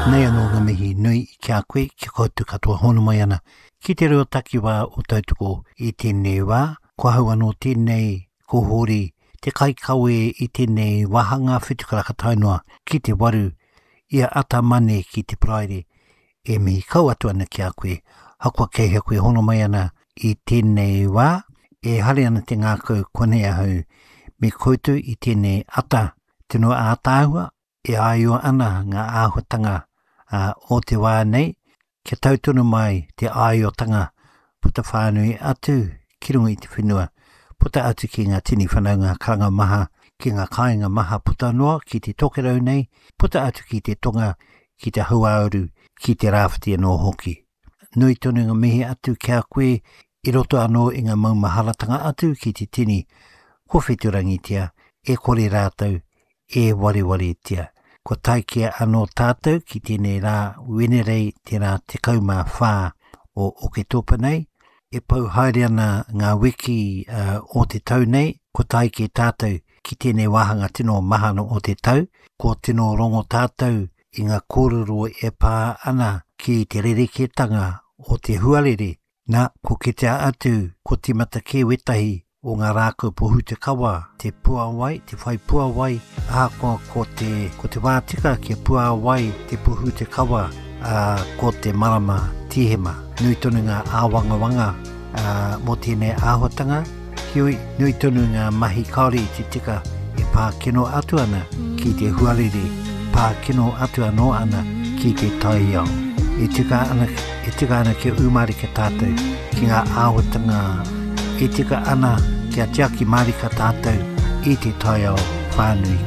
Nei anō ngā mihi nui I kia koe ki koutu katoa hono mai ana. Ki te reo taki wā o tautoko I tēnei wā, ko hau anō tēnei ko hori te kaikawe I tēnei wahanga whitukaraka taunua ki te waru ia ata mane ki te praere e mihi kau atu ana ki a koe. Hakua kei hea koe hono mai ana I tēnei wā e hare ana te ngākau konei ahau me koutu I tēnei ata tino a tāua e aio ana ngā āhuatanga o te wā nei, kia tautunu mai te aiotanga puta whānui atu ki runga I te whenua, puta atu ki ngā tini whanau ngā karanga maha, ki ngā kāinga maha puta noa ki te tokerau nei, puta atu ki te tonga, ki te hauauru, ki te rāwhiti anō hoki. Nui tonu ngā mihi atu kia koe I roto anō I ngā maumaharatanga atu ki te tini, ko wheturangitia, e kore rātau, e wari tia. Ko taikia anō tātou ki tēnei rā wenerei tērā te kaumā whā o Oke Tōpa nei, e pau haere ana ngā wiki o te tau nei, ko taikia tātou ki tēnei wahanga tino mahano o te tau, ko tino rongo tātou I ngā kōrero e pā ana ki te rereketanga o te huarere, nā ko ketea atu ko timata ke wetahi o ngā rākau pohu te kawa, te puawai, te whai puawai, ko te wātika kia puawai te pohu te kawa, ko te marama tihema. Nui tonu ngā āwangawanga mo tēnei āhuatanga, hioi nui tonu ngā mahi kaori te tika e pā kino atu ana ki te huarere, pā kino atu anō ana ki te taiao. E tika ana ke umari ke tātou ki ngā āhuatanga e tika ana kia tiaki marika tātou I te taiao whānui